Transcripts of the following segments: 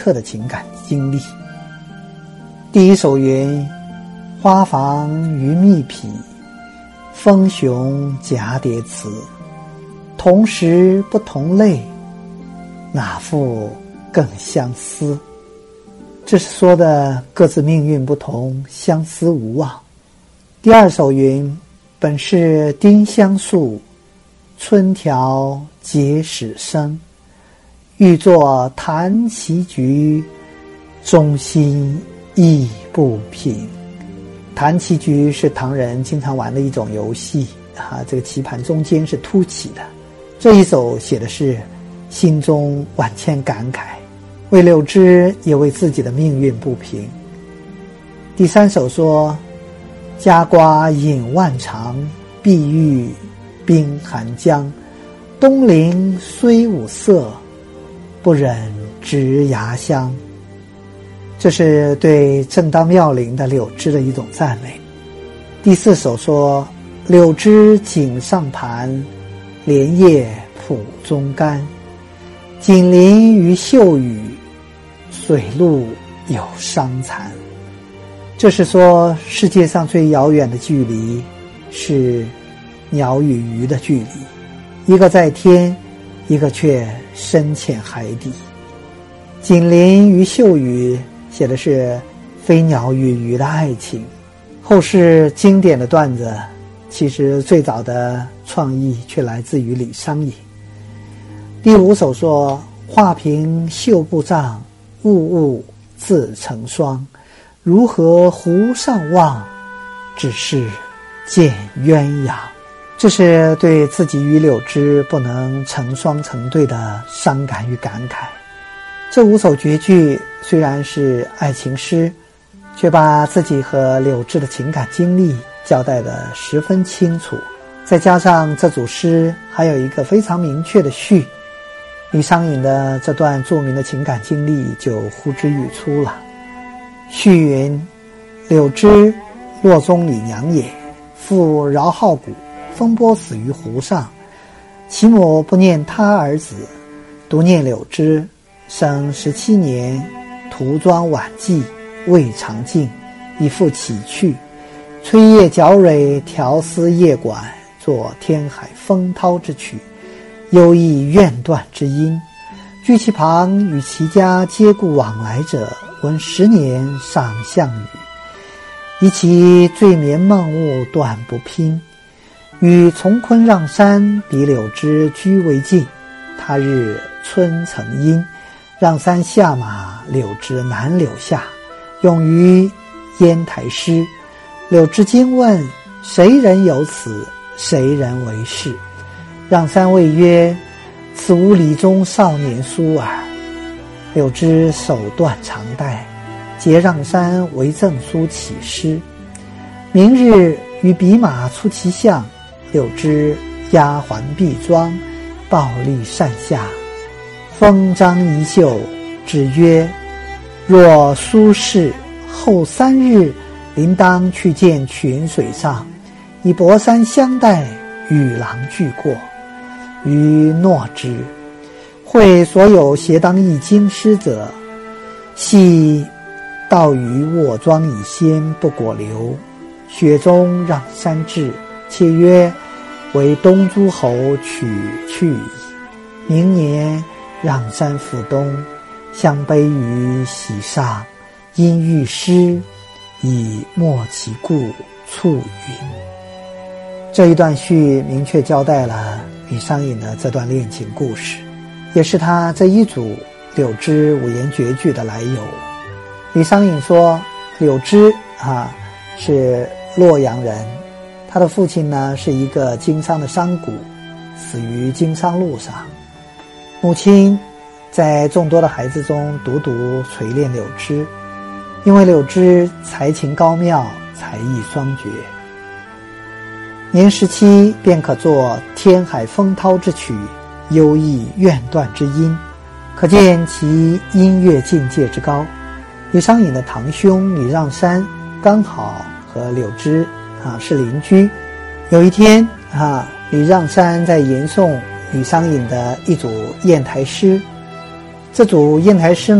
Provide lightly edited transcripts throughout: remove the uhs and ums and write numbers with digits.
特的情感经历。第一首云：花房鱼蜜匹，风雄蛱蝶雌。同时不同类，哪复更相思。这是说的各自命运不同，相思无望。第二首云：本是丁香树，春条结始生。欲作弹棋局，中心意不平。弹棋局是唐人经常玩的一种游戏这个棋盘中间是凸起的。这一首写的是心中万千感慨，为柳枝也为自己的命运不平。第三首说：家瓜饮万长，碧玉冰寒江。东陵虽五色，不忍直牙香。这是对正当妙龄的柳枝的一种赞美。第四首说：柳枝锦上盘，莲叶圃中干。锦鳞于秀宇，水陆有伤残。这是说世界上最遥远的距离是鸟与鱼的距离，一个在天，一个却深潜海底。锦鳞于秀宇写的是飞鸟与鱼的爱情。后世经典的段子，其实最早的创意却来自于李商隐。第五首说：画屏绣布帐，物物自成双。如何湖上望，只是见鸳鸯。这是对自己与柳枝不能成双成对的伤感与感慨。这五首绝句虽然是爱情诗，却把自己和柳枝的情感经历交代得十分清楚。再加上这组诗还有一个非常明确的序，李商隐的这段著名的情感经历就呼之欲出了。序云：柳枝，洛中李娘也，父饶好古，风波死于湖上。其母不念他儿子，独念柳枝。生17年，涂妆晚髻，未尝尽，以复起去。吹叶绞蕊，调丝夜管，作天海风涛之曲，忧意怨断之音。居其旁，与其家皆故往来者，闻10年上项羽。以其醉眠梦寤，断不拼。与从昆让山，比柳枝居为近。他日春曾阴，让山下马，柳枝难柳下。用于烟台诗。柳枝惊问：谁人有此？谁人为是？让山谓曰：此吾李中少年书耳。柳枝手断长带，结让山为证书起诗。明日与比马出其巷，柳枝丫鬟婢妆，抱立扇下。风张衣袖，只曰：若苏轼后3日，临当去见泉水上，以薄衫相待，与郎俱过。余诺之。会所有携当一京师者，系道于卧庄以先，不果留。雪中让山至，且曰：为东诸侯取去矣。明年让山复东，相悲于席上，因遇诗，以莫其故，促云。这一段序明确交代了李商隐的这段恋情故事，也是他这一组柳枝五言绝句的来由。李商隐说，柳枝是洛阳人，他的父亲呢是一个经商的商贾，死于经商路上。母亲在众多的孩子中独独垂恋柳枝，因为柳枝才情高妙，才艺双绝。年17便可作天海风涛之曲，忧意怨断之音，可见其音乐境界之高。李商隐的堂兄李让山刚好和柳枝是邻居。有一天李让山在吟诵李商隐的一组砚台诗。这组砚台诗呢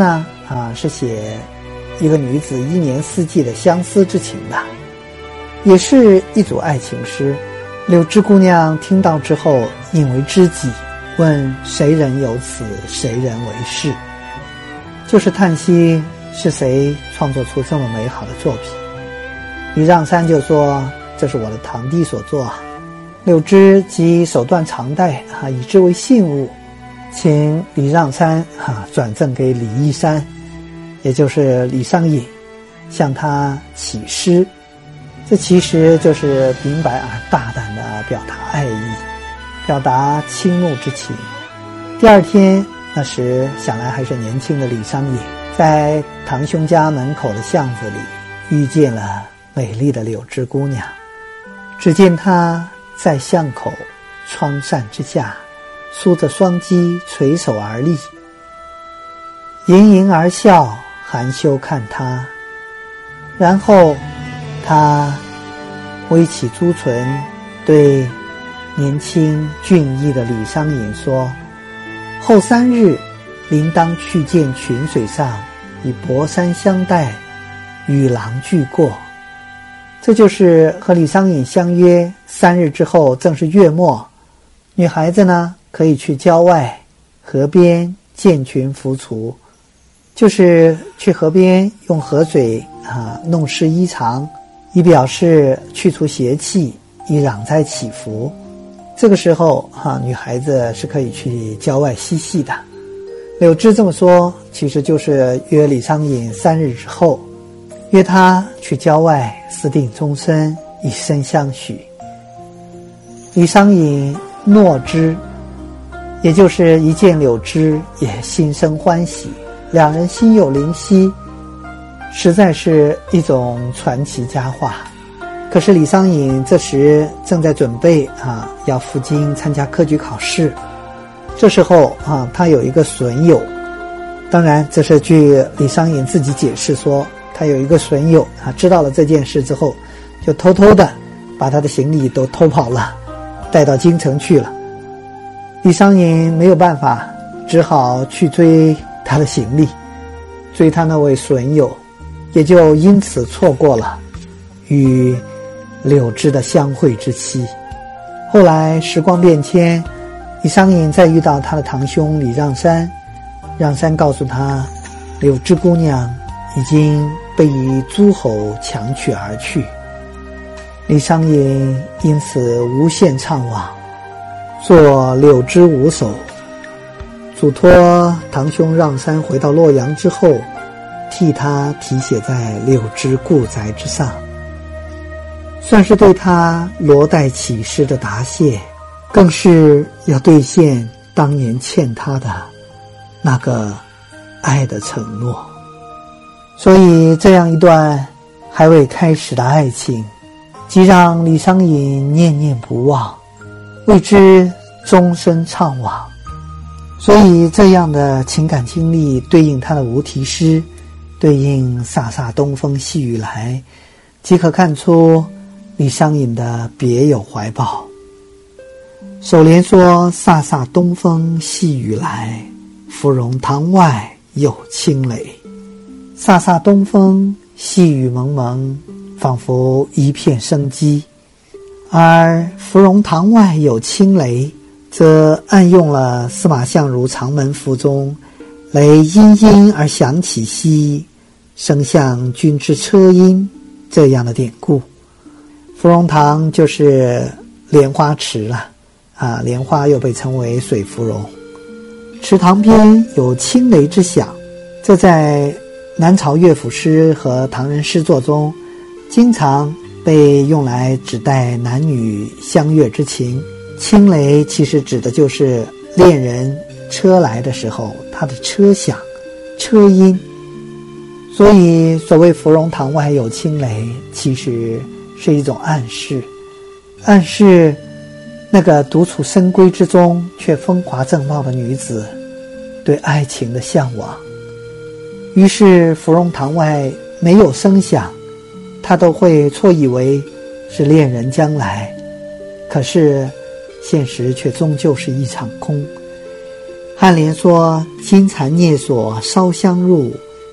是写一个女子一年四季的相思之情的，也是一组爱情诗。柳枝姑娘听到之后引为知己，问谁人有此，谁人为是，就是叹息是谁创作出这么美好的作品。李让山就说这是我的堂弟所作。柳枝即手断长带以之为信物，请李让山转赠给李义山，也就是李商隐，向他起诗。这其实就是明白而大胆地表达爱意，表达倾慕之情。第二天，那时想来还是年轻的李商隐，在堂兄家门口的巷子里遇见了美丽的柳枝姑娘。只见她在巷口窗扇之下，梳着双髻，垂手而立，盈盈而笑，含羞看她。然后他微起朱唇，对年轻俊逸的李商隐说：后3日，临当去见群水上，以薄衫相待，与郎俱过。这就是和李商隐相约3日之后，正是月末，女孩子呢可以去郊外河边建群浮锄，就是去河边用河水弄湿衣裳，以表示去除邪气，以攘灾祈福。这个时候女孩子是可以去郊外嬉戏的。柳枝这么说，其实就是约李商隐3日之后，约他去郊外私定终身，以身相许。李商隐诺之，也就是一见柳枝也心生欢喜，两人心有灵犀，实在是一种传奇佳话。可是李商隐这时正在准备要赴京参加科举考试。这时候他有一个损友，当然这是据李商隐自己解释说，他有一个损友知道了这件事之后，就偷偷的把他的行李都偷跑了，带到京城去了。李商隐没有办法，只好去追他的行李，追他那位损友，也就因此错过了与柳枝的相会之期。后来时光变迁，李商隐再遇到他的堂兄李让山，让山告诉他，柳枝姑娘已经被一诸侯强取而去。李商隐因此无限怅惘，做柳枝五首，嘱托堂兄让山回到洛阳之后，替他题写在柳枝故宅之上，算是对他罗带起诗的答谢，更是要兑现当年欠他的那个爱的承诺。所以这样一段还未开始的爱情，即让李商隐念念不忘，为之终身怅惘。所以这样的情感经历对应他的无题诗，对应飒飒东风细雨来，即可看出李商隐的别有怀抱。首联说：飒飒东风细雨来，芙蓉塘外有轻雷。飒飒东风，细雨蒙蒙，仿佛一片生机。而芙蓉塘外有轻雷，则暗用了司马相如长门赋中雷阴阴而响起兮，声像君之车音这样的典故。芙蓉塘就是莲花池了莲花又被称为水芙蓉。池塘边有轻雷之响，这在南朝乐府诗和唐人诗作中经常被用来指代男女相悦之情。轻雷其实指的就是恋人车来的时候他的车响车音。所以所谓芙蓉塘外有轻雷，其实是一种暗示，暗示那个独处深闺之中却风华正茂的女子对爱情的向往。于是芙蓉塘外没有声响，他都会错以为是恋人将来，可是现实却终究是一场空。颔联说：金蝉啮锁烧香入，